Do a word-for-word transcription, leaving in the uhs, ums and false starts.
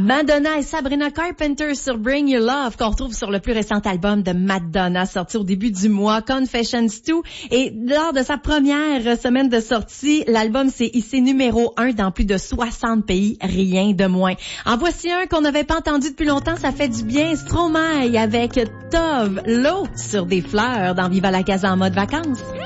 Madonna et Sabrina Carpenter sur Bring Your Love, qu'on retrouve sur le plus récent album de Madonna, sorti au début du mois, Confessions deux. Et lors de sa première semaine de sortie, l'album s'est hissé numéro un dans plus de soixante pays, rien de moins. En voici un qu'on n'avait pas entendu depuis longtemps, ça fait du bien, Stromae avec Tove Lo sur des fleurs dans Viva la Casa en mode vacances.